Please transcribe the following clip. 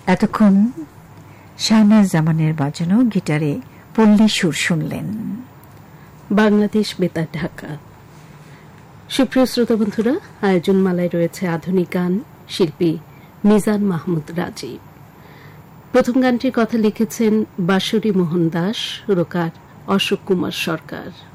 এতক্ষণ শাহনাজ জামানের বাজানো গিটারে পল্লী সুর শুনলেন। বাংলাদেশ বেতার, ঢাকা। সুপ্রিয় শ্রোতা বন্ধুরা, আয়োজন মালায় রয়েছে আধুনিক গান, শিল্পী মিজান মাহমুদ রাজীব। প্রথম গানটির কথা লিখেছেন বাঁশরী মোহন দাস, সুরকার অশোক কুমার সরকার।